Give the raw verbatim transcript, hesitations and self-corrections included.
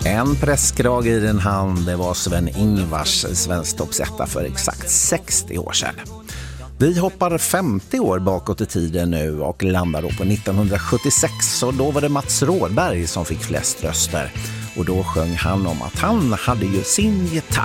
En presskrage i din hand, det var Sven-Ingvars svensktoppsetta för exakt sextio år sedan. Vi hoppar femtio år bakåt i tiden nu och landar då på nittonhundrasjuttiosex, och då var det Mats Rådberg som fick flest röster. Och då sjöng han om att han hade ju sin gitarr.